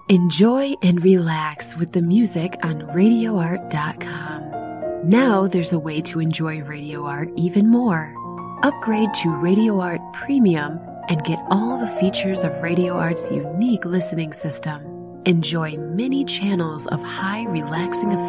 Enjoy and relax with the music on RadioArt.com. Now there's a way to enjoy Radio Art even more. Upgrade to Radio Art Premium and get all the features of Radio Art's unique listening system. Enjoy many channels of high relaxing effects